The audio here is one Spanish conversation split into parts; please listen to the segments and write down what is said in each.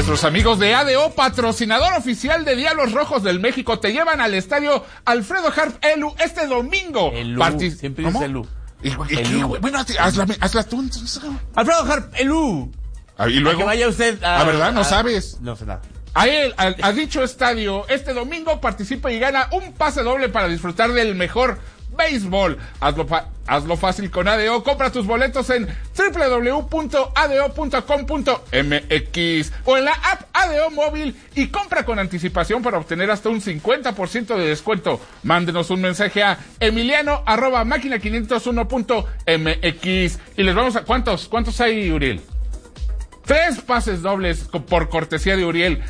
Nuestros amigos de ADO, patrocinador oficial de Diablos Rojos del México, te llevan al estadio Alfredo Harp Elu este domingo. Siempre dice Elu. Bueno, hazla tú. Alfredo Harp Elu. Y luego, que vaya usted a verdad, no sabes. No sé nada. A dicho estadio, este domingo participa y gana un pase doble para disfrutar del mejor béisbol. Hazlo fácil con ADO. Compra tus boletos en www.ado.com.mx o en la app ADO móvil y compra con anticipación para obtener hasta un 50% de descuento. Mándenos un mensaje a emiliano@máquina501.mx y les vamos a... ¿Cuántos hay, Uriel? 3 pases dobles por cortesía de Uriel.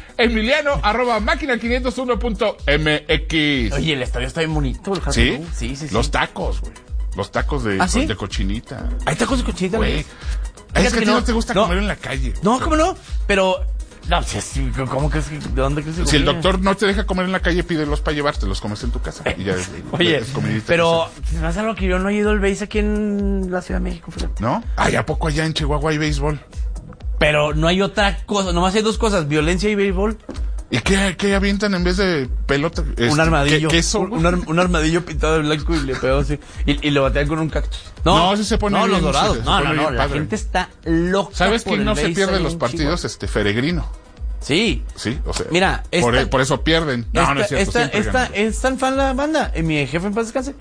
Emiliano@máquina501.mx. Oye, el estadio está bien bonito. ¿Sí? Sí. Los tacos, güey. Los tacos de cochinita. ¿Hay tacos de cochinita, güey? Es que a ti no te gusta comer en la calle. No, ¿cómo no? Pero... No, ¿cómo crees que... ¿De dónde crees que si el doctor no te deja comer en la calle, pídelos para llevarte, los comes en tu casa. Y ya oye, pero se me hace algo que yo no he ido al béis aquí en la Ciudad de México, fíjate. ¿No? Ay, ¿a poco allá en Chihuahua hay béisbol? Pero no hay otra cosa, nomás hay 2 cosas, violencia y béisbol. ¿Y qué avientan en vez de pelota? Un armadillo. ¿Qué es un armadillo pintado de blanco y le pegó así. Y lo batean con un cactus. No, sí se pone bien. No, los dorados. Se No, bien la gente está loca. ¿Sabes quién no se pierde los Chihuahua? partidos? Feregrino. Sí. Sí, o sea. Mira, por eso pierden. No es cierto. Es tan fan la banda. Mi jefe en paz descanse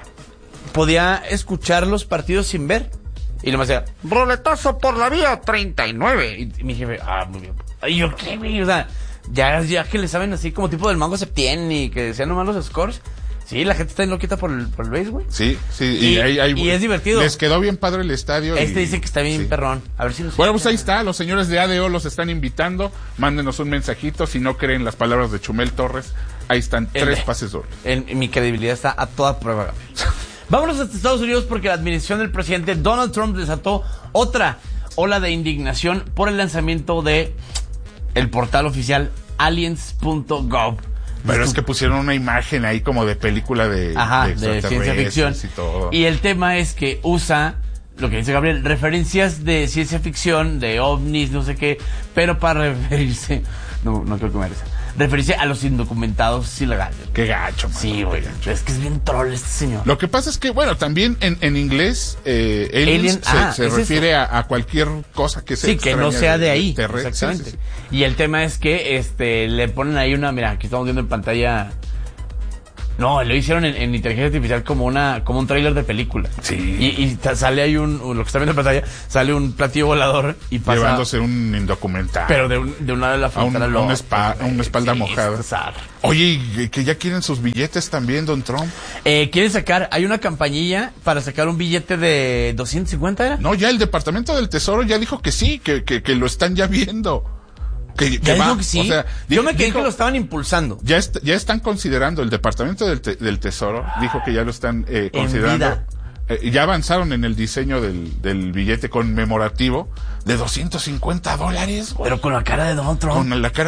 podía escuchar los partidos sin ver. Y nomás decía, roletazo por la vía 39. Y mi jefe, muy bien. Y yo, ¿qué, güey? O sea, ya que le saben así como tipo del Mango Septién y que decían nomás los scores. Sí, la gente está enloquita por el béis, güey. Sí. Y es divertido. Les quedó bien padre el estadio. Dice que está bien perrón. A ver si nos... Bueno, pues ahí está. Los señores de ADO los están invitando. Mándenos un mensajito. Si no creen las palabras de Chumel Torres, ahí están 3 pases dobles. Mi credibilidad está a toda prueba. Vámonos hasta Estados Unidos porque la administración del presidente Donald Trump desató otra ola de indignación por el lanzamiento de el portal oficial aliens.gov. Pero es que pusieron una imagen ahí como de película de ciencia ficción. Y todo. Y el tema es que usa, lo que dice Gabriel, referencias de ciencia ficción, de ovnis, no sé qué, pero para referirse, no creo que merezca, referirse a los indocumentados ilegales. Qué gacho, man. Sí, güey. Es que es bien troll este señor. Lo que pasa es que, bueno, también en inglés, alien se refiere a cualquier cosa que sea. Sí, que no sea de ahí. Exactamente. Sí. Y el tema es que le ponen ahí mira, aquí estamos viendo en pantalla. No, lo hicieron en inteligencia artificial como un tráiler de película. Sí. Y sale ahí lo que está viendo en pantalla, sale un platillo volador y pasa. Llevándose un indocumentado. Pero de un lado de la frontera a una espalda mojada. Oye, y que ya quieren sus billetes también, don Trump. Quieren hay una campañilla para sacar un billete de 250, ¿era? No, ya el Departamento del Tesoro ya dijo que sí, que lo están ya viendo. Dijo que sí. O sea, yo me creí que lo estaban impulsando. Ya están considerando, el Departamento del Tesoro dijo que ya lo están considerando. Ya avanzaron en el diseño del billete conmemorativo de $250, güey. Pero con la cara de Donald Trump. Con la cara